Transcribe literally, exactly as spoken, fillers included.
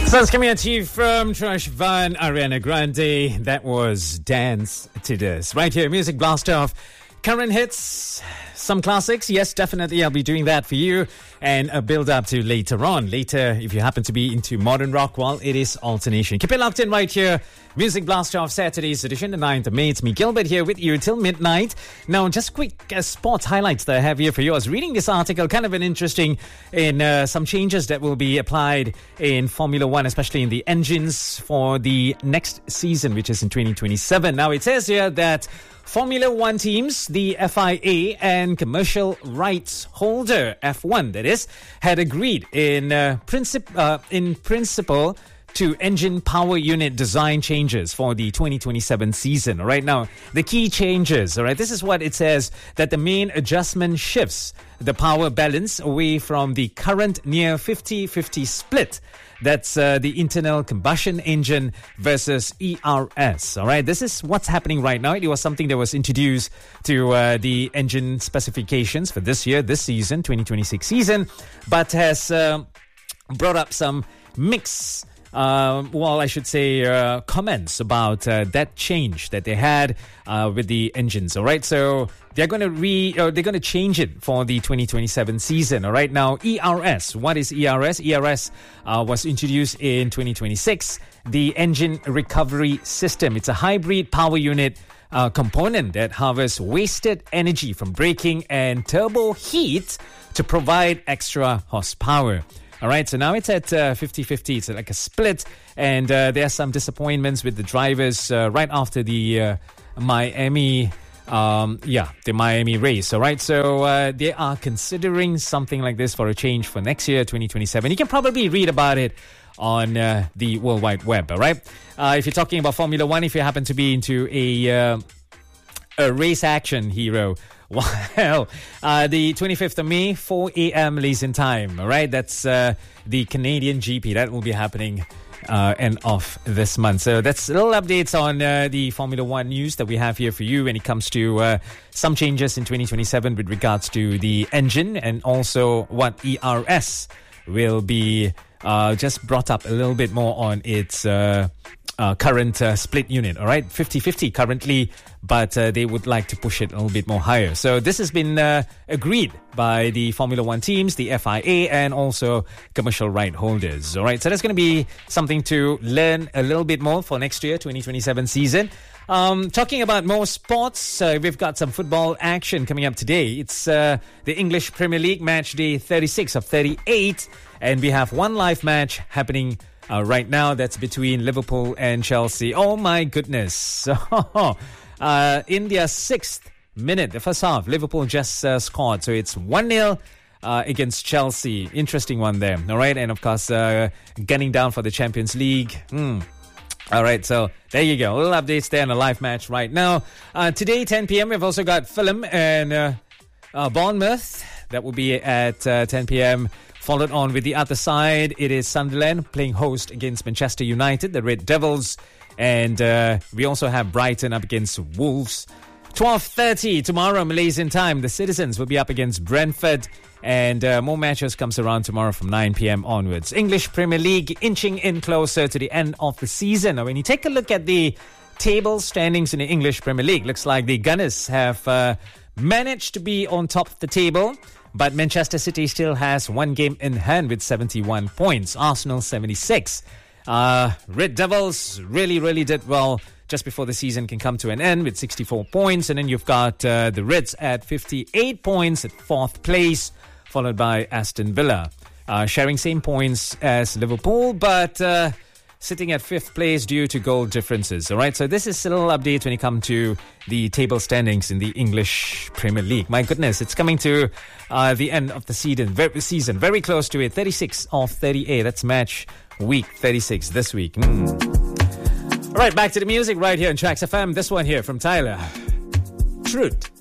Sounds coming at you from Trash Van, Ariana Grande. That was Dance to This. Right here, Music Blast Off. Current hits, some classics. Yes, definitely I'll be doing that for you. And a build up to later on. Later, if you happen to be into modern rock, well, it is alternation. Keep it locked in right here. Music Blast Off, Saturday's edition, the ninth of May. It's me, Gilbert, here with you till midnight. Now, just quick uh, sports highlights that I have here for you. I was reading this article, kind of an interesting in uh, some changes that will be applied in Formula One, especially in the engines for the next season, which is in twenty twenty-seven. Now, it says here that Formula One teams, the F I A and commercial rights holder, F one that is, had agreed in, uh, princip- uh, in principle to engine power unit design changes for the twenty twenty-seven season. All right, now, the key changes, all right, this is what it says, that the main adjustment shifts the power balance away from the current near fifty-fifty split. That's uh, the internal combustion engine versus E R S. All right, this is what's happening right now. It was something that was introduced to uh, the engine specifications for this year, this season, twenty twenty-six season, but has uh, brought up some mixed Uh, well, I should say uh, comments about uh, that change that they had uh, with the engines. All right, so they're going to re, uh, they're going to change it for the twenty twenty-seven season. All right, now E R S. What is E R S? E R S uh, was introduced in twenty twenty-six. The engine recovery system. It's a hybrid power unit uh, component that harvests wasted energy from braking and turbo heat to provide extra horsepower. All right, so now it's at uh, fifty-fifty. It's like a split, and uh, there are some disappointments with the drivers uh, right after the uh, Miami, um, yeah, the Miami race. All right, so uh, they are considering something like this for a change for next year, twenty twenty-seven. You can probably read about it on uh, the World Wide Web. All right, uh, if you're talking about Formula One, if you happen to be into a uh, a race action hero. Well, uh, the twenty-fifth of May, four a.m. Malaysian time. All right, that's uh, the Canadian G P. That will be happening uh, end of this month. So that's little updates on uh, the Formula One news that we have here for you when it comes to uh, some changes in twenty twenty-seven with regards to the engine, and also what E R S will be uh, just brought up a little bit more on its uh, uh, current uh, split unit. All right, fifty-fifty currently, but uh, they would like to push it a little bit more higher. So this has been uh, agreed by the Formula One teams, the F I A, and also commercial right holders. All right, so that's going to be something to learn a little bit more for next year, twenty twenty-seven season. Um, talking about more sports, uh, we've got some football action coming up today. It's uh, the English Premier League match day thirty-six of thirty-eight, and we have one live match happening uh, right now. That's between Liverpool and Chelsea. Oh my goodness. Uh, in their sixth minute, the first half, Liverpool just uh, scored. So it's one nil uh, against Chelsea. Interesting one there. All right. And of course, uh, gunning down for the Champions League. Mm. All right. So there you go. A little updates there on a live match right now. Uh, today, ten p.m., we've also got Fulham and uh, uh, Bournemouth. That will be at uh, ten p.m. Followed on with the other side, it is Sunderland playing host against Manchester United, the Red Devils. And uh, we also have Brighton up against Wolves. twelve thirty tomorrow, Malaysian time. The Citizens will be up against Brentford. And uh, more matches comes around tomorrow from nine p.m. onwards. English Premier League inching in closer to the end of the season. Now, when you take a look at the table standings in the English Premier League, looks like the Gunners have uh, managed to be on top of the table. But Manchester City still has one game in hand with seventy-one points. Arsenal, seventy-six. Uh, Red Devils really, really did well just before the season can come to an end with sixty-four points. And then you've got uh, the Reds at fifty-eight points at fourth place, followed by Aston Villa, uh, sharing same points as Liverpool, but uh, sitting at fifth place due to goal differences. All right, so this is a little update when it comes to the table standings in the English Premier League. My goodness, it's coming to uh, the end of the season, very, season, very close to it. thirty-six of thirty-eight. That's match week thirty-six this week. Mm. All right, back to the music right here on Tracks F M. This one here from Tyler. Truth.